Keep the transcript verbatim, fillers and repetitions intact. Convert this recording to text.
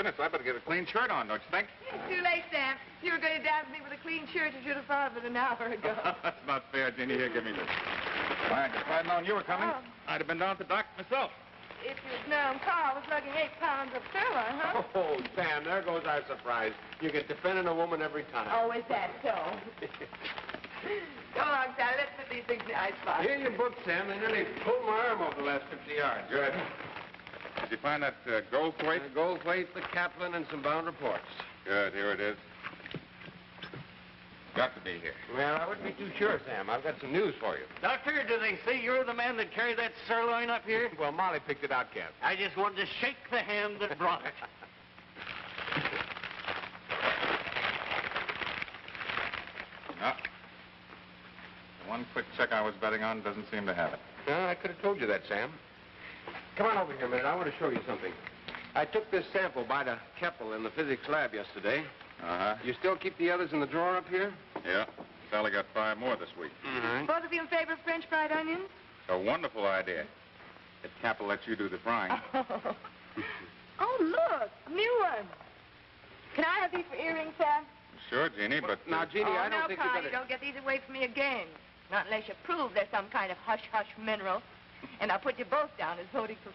goodness, I better get a clean shirt on, don't you think? It's too late, Sam. You were going to dance me with a clean shirt. You should have thought of it an hour ago. That's not fair, Jeannie. Here, give me this. Why, if I'd known you were coming, Oh. I'd have been down at the dock myself. If you'd known Carl was lugging eight pounds of sirloin, huh? Oh, Sam, there goes our surprise. You get defending a woman every time. Oh, is that so? Come along, Sam. Let's put these things in the icebox. Here you book, Sam. They nearly pulled my arm over the last fifty yards. Good. Did you find that uh, gold plate? The gold plate, the Kaplan, and some bound reports. Good, here it is. Got to be here. Well, I wouldn't be too sure, Sam. I've got some news for you. Doctor, do they say you're the man that carried that sirloin up here? Well, Molly picked it out, Cap. I just wanted to shake the hand that brought it. No. The one quick check I was betting on doesn't seem to have it. No, I could have told you that, Sam. Come on over here a minute. I want to show you something. I took this sample by to Keppel in the physics lab yesterday. Uh-huh. You still keep the others in the drawer up here? Yeah. Sally got five more this week. Mm-hmm. Both of you in favor of French fried onions? A wonderful idea. If Capel lets you do the frying. Oh. Oh, look. New one. Can I have these for earrings, Sam? Sure, Jeannie, but... uh, Now, Jeannie, oh, I don't no, think Carl, you better... you don't get these away from me again. Not unless you prove there's some kind of hush-hush mineral. And I'll put you both down as voting for